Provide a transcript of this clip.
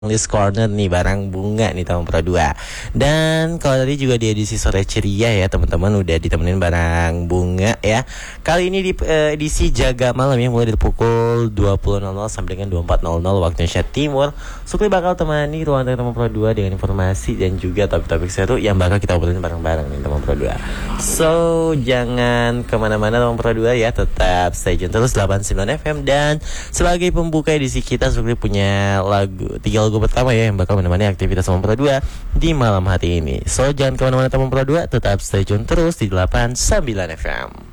List Corner nih barang bunga nih teman Pro 2. Dan kalau tadi juga di edisi sore ceria ya teman-teman udah ditemenin barang bunga ya. Kali ini di edisi Jaga Malam ya mulai dari pukul 20.00 sampai dengan 24.00 waktu Indonesia Timur. Sukli bakal temani ruang teman Pro 2 dengan informasi dan juga topik-topik seru yang bakal kita obrolin bareng-bareng nih teman Pro 2. So jangan kemana-mana teman Pro 2 ya, tetap stay tune terus 89 FM. Dan sebagai pembuka edisi kita Sukli punya tiga lagu pertama ya yang bakal menemani aktivitas Teman Pro 2 di malam hari ini. So jangan kemana-mana Teman Pro 2, tetap stay tune terus di 89 FM.